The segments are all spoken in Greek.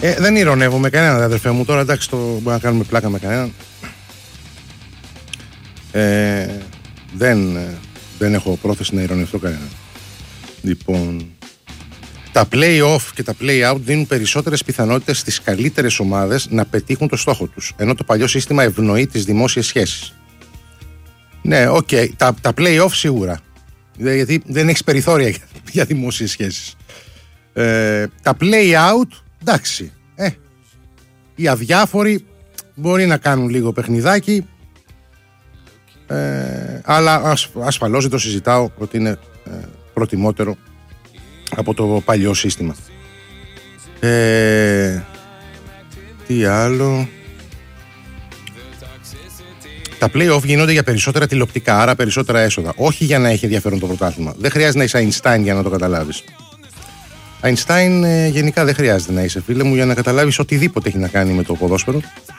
Δεν ειρωνεύομαι κανέναν, αδερφέ μου. Τώρα εντάξει, μπορούμε να κάνουμε πλάκα με κανέναν. Δεν έχω πρόθεση να ειρωνευτώ κανέναν. Λοιπόν, τα play-off και τα play-out δίνουν περισσότερες πιθανότητες στις καλύτερες ομάδες να πετύχουν το στόχο τους, ενώ το παλιό σύστημα ευνοεί τις δημόσιες σχέσεις. Ναι, οκ, τα play-off σίγουρα, γιατί δεν έχεις περιθώρια για δημόσιες σχέσεις. Τα play-out, εντάξει, οι αδιάφοροι μπορεί να κάνουν λίγο παιχνιδάκι, αλλά ασφαλώς δεν το συζητάω ότι είναι προτιμότερο από το παλιό σύστημα. Τι άλλο? Τα play-off γίνονται για περισσότερα τηλεοπτικά, άρα περισσότερα έσοδα. Όχι για να έχει ενδιαφέρον το πρωτάθλημα. Δεν χρειάζεται να είσαι Einstein για να το καταλάβεις. Einstein γενικά δεν χρειάζεται να είσαι, φίλε μου, για να καταλάβεις οτιδήποτε έχει να κάνει με το ποδόσφαιρο.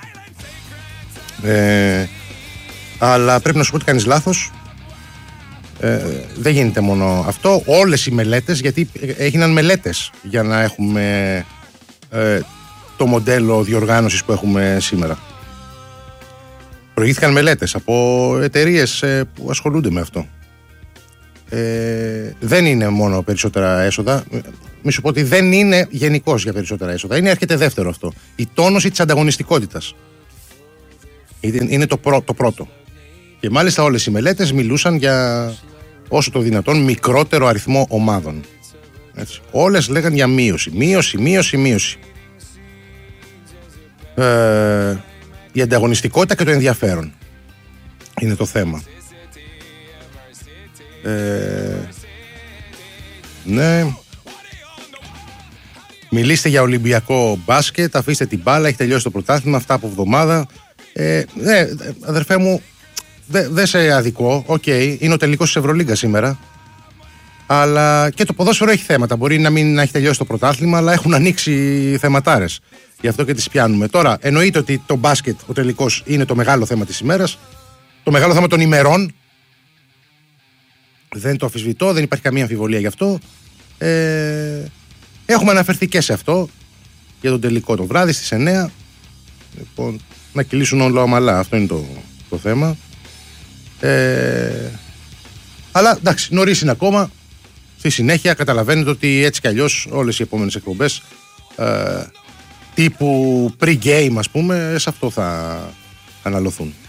Αλλά πρέπει να σου πω ότι κάνεις λάθος. Δεν γίνεται μόνο αυτό. Όλες οι μελέτες, γιατί έγιναν μελέτες για να έχουμε το μοντέλο διοργάνωσης που έχουμε σήμερα. Προηγήθηκαν μελέτες από εταιρείες που ασχολούνται με αυτό. Δεν είναι μόνο περισσότερα έσοδα. Μη σου πω ότι δεν είναι γενικώς για περισσότερα έσοδα. Είναι έρχεται δεύτερο αυτό. Η τόνωση της ανταγωνιστικότητας είναι το πρώτο. Και μάλιστα όλες οι μελέτες μιλούσαν για όσο το δυνατόν μικρότερο αριθμό ομάδων. Έτσι. Όλες λέγαν για μείωση. Η ανταγωνιστικότητα και το ενδιαφέρον είναι το θέμα. Ναι. Μιλήστε για Ολυμπιακό μπάσκετ, αφήστε την μπάλα, έχει τελειώσει το πρωτάθλημα, αυτά από εβδομάδα. Ναι, αδερφέ μου, δεν σε αδικό, είναι ο τελικός της Ευρωλίγκα σήμερα. Αλλά και το ποδόσφαιρο έχει θέματα. Μπορεί να μην έχει τελειώσει το πρωτάθλημα, αλλά έχουν ανοίξει θεματάρες. Γι' αυτό και τις πιάνουμε. Τώρα, εννοείται ότι το μπάσκετ, ο τελικός, είναι το μεγάλο θέμα της ημέρας. Το μεγάλο θέμα των ημερών. Δεν το αμφισβητώ, δεν υπάρχει καμία αμφιβολία γι' αυτό. Έχουμε αναφερθεί και σε αυτό για τον τελικό το βράδυ στις 9. Λοιπόν, να κυλήσουν όλα ομαλά, αυτό είναι το θέμα. Αλλά εντάξει, νωρίς είναι ακόμα. Στη συνέχεια καταλαβαίνετε ότι έτσι κι αλλιώς όλες οι επόμενες εκπομπές τύπου pre-game, ας πούμε, σε αυτό θα αναλωθούν.